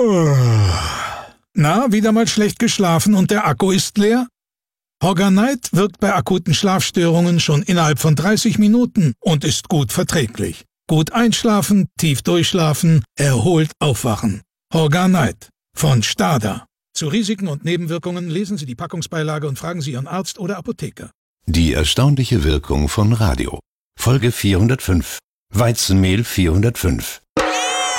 Na, wieder mal schlecht geschlafen und der Akku ist leer? Horganite wirkt bei akuten Schlafstörungen schon innerhalb von 30 Minuten und ist gut verträglich. Gut einschlafen, tief durchschlafen, erholt aufwachen. Horganite von STADA. Zu Risiken und Nebenwirkungen lesen Sie die Packungsbeilage und fragen Sie Ihren Arzt oder Apotheker. Die erstaunliche Wirkung von Radio. Folge 405. Weizenmehl 405.